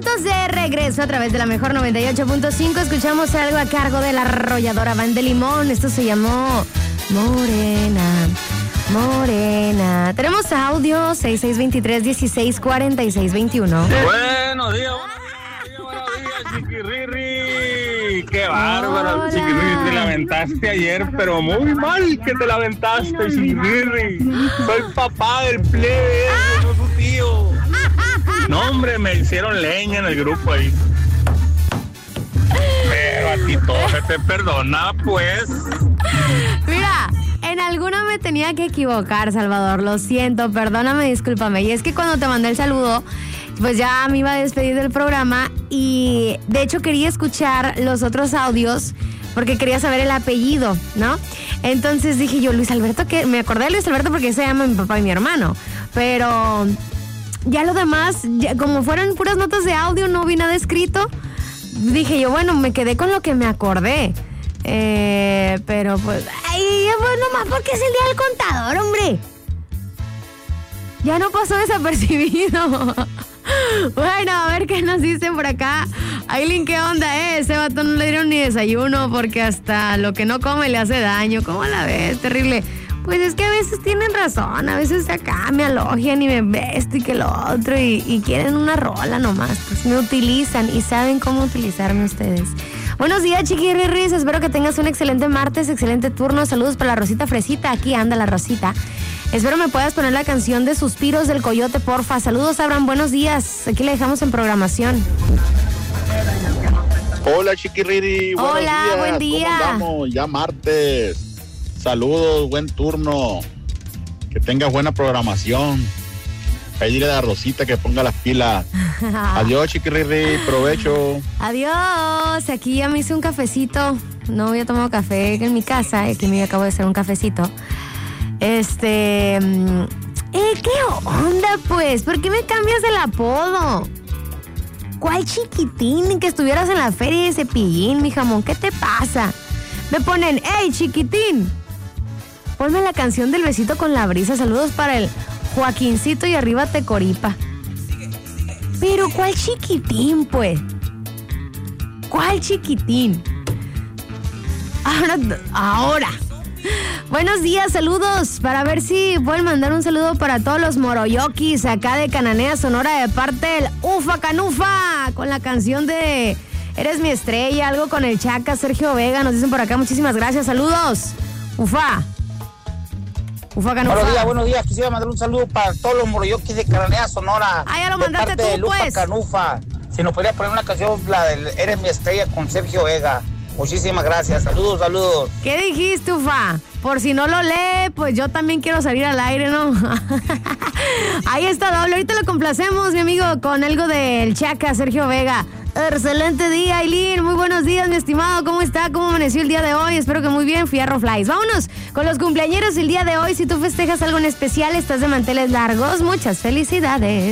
minutos de regreso a través de la mejor 98.5. Escuchamos algo a cargo de la arrolladora Van de Limón. Esto se llamó Morena. Morena. Tenemos audio 6623-164621. Buenos días, Chiquirri. Qué bárbaro, Chiquirri. Te lamentaste ayer, pero muy mal que te lamentaste, Chiquirri. Soy papá del plebe, no su tío. No, hombre, me hicieron leña en el grupo ahí. Pero a ti todo se te perdona, pues. Mira, en alguna me tenía que equivocar, Salvador. Lo siento, perdóname, discúlpame. Y es que cuando te mandé el saludo, pues ya me iba a despedir del programa y de hecho quería escuchar los otros audios porque quería saber el apellido, ¿no? Entonces dije yo, Luis Alberto, que me acordé de Luis Alberto porque se llama mi papá y mi hermano, pero ya lo demás, ya, como fueron puras notas de audio, no vi nada escrito, dije yo, bueno, me quedé con lo que me acordé. Pero pues, ay, bueno, nomás porque es el día del contador, hombre. Ya no pasó desapercibido. Bueno, a ver qué nos dicen por acá. Aileen, ¿qué onda? Ese vato no le dieron ni desayuno porque hasta lo que no come le hace daño. ¿Cómo la ves? Terrible. Pues es que a veces tienen razón, a veces acá me alogian y me esto y que lo otro y quieren una rola nomás. Pues me utilizan y saben cómo utilizarme ustedes. Buenos días, chiquirris, espero que tengas un excelente martes, excelente turno. Saludos para la Rosita Fresita, aquí anda la Rosita. Espero me puedas poner la canción de Suspiros del Coyote, porfa. Saludos, Abraham, buenos días. Aquí le dejamos en programación. Hola, chiquiriri. Hola, buen día. ¿Cómo andamos? Ya martes. Saludos, buen turno. Que tengas buena programación. Pedirle a la Rosita que ponga las pilas. Adiós, chiquiriri. Provecho. Adiós. Aquí ya me hice un cafecito. No había tomado café en mi casa. Aquí me acabo de hacer un cafecito. ¿Qué onda, pues? ¿Por qué me cambias el apodo? ¿Cuál chiquitín? Que estuvieras en la feria de Cepillín, mi jamón. ¿Qué te pasa? Me ponen, ¡hey, chiquitín! Ponme la canción del besito con la brisa. Saludos para el Joaquincito y arriba Tecoripa. Pero, ¿cuál chiquitín, pues? ¿Cuál chiquitín? Ahora. Buenos días, saludos. Para ver si pueden mandar un saludo para todos los moroyokis acá de Cananea, Sonora, de parte del Ufa Canufa, con la canción de Eres mi estrella, algo con el Chaca, Sergio Vega, nos dicen por acá, muchísimas gracias, saludos. Ufa Canufa. Buenos días, quisiera mandar un saludo para todos los moroyokis de Cananea, Sonora. Ah, ya lo mandaste tú, del pues. Ufa Canufa. Si nos podría poner una canción, la del Eres mi estrella con Sergio Vega. Muchísimas gracias, saludos. ¿Qué dijiste, Ufa? Por si no lo lee, pues yo también quiero salir al aire, ¿no? Ahí está, doble. Ahorita lo complacemos, mi amigo, con algo del Chaca, Sergio Vega. Excelente día, Aileen. Muy buenos días, mi estimado. ¿Cómo está? ¿Cómo amaneció el día de hoy? Espero que muy bien. Fierro Flies. Vámonos con los cumpleañeros el día de hoy. Si tú festejas algo en especial, estás de manteles largos, muchas felicidades.